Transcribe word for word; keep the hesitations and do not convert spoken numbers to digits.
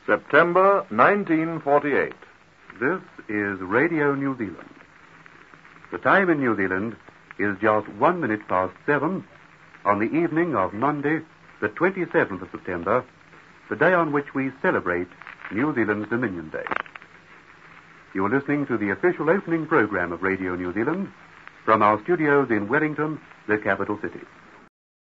September nineteen forty-eight. This is Radio New Zealand. The time in New Zealand is just one minute past seven on the evening of Monday, the twenty-seventh of September, the day on which we celebrate New Zealand's Dominion Day. You're listening to the official opening program of Radio New Zealand from our studios in Wellington, the capital city.